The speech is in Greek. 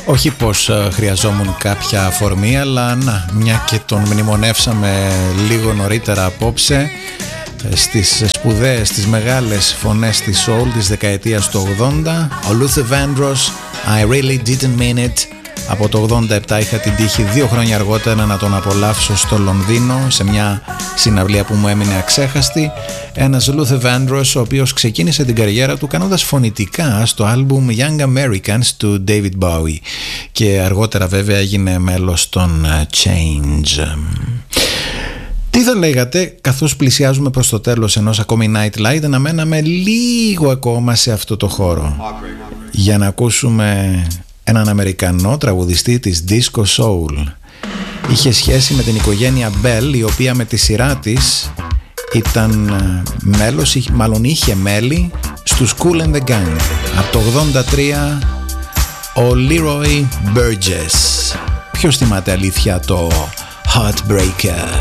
Όχι πως χρειαζόμουν κάποια αφορμή, αλλά να, μια και τον μνημονεύσαμε λίγο νωρίτερα απόψε, στις σπουδαίες, τις μεγάλες φωνές της soul της δεκαετίας του 80, ο Luther Vandross, I Really Didn't Mean It. Από το 87 είχα την τύχη 2 χρόνια αργότερα να τον απολαύσω στο Λονδίνο σε μια συναυλία που μου έμεινε αξέχαστη. Ένας Luther Vandross, ο οποίος ξεκίνησε την καριέρα του κάνοντας φωνητικά στο άλμπουμ Young Americans του David Bowie και αργότερα βέβαια έγινε μέλος των Change. Τι θα λέγατε, καθώς πλησιάζουμε προς το τέλος ενός ακόμη Night Light, να μέναμε λίγο ακόμα σε αυτό το χώρο για να ακούσουμε έναν Αμερικανό τραγουδιστή της Disco Soul. Είχε σχέση με την οικογένεια Bell, η οποία με τη σειρά της ήταν μέλος, μάλλον είχε μέλη στους Kool and the Gang. Από το 83 ο Leroy Burgess. Ποιος θυμάται αλήθεια το Heartbreaker?